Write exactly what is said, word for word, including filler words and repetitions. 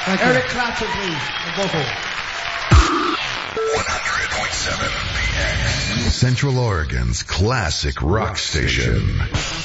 Thank Eric you. Clapton, please. The vocal. one hundred point seven The X. Central Oregon's classic rock station.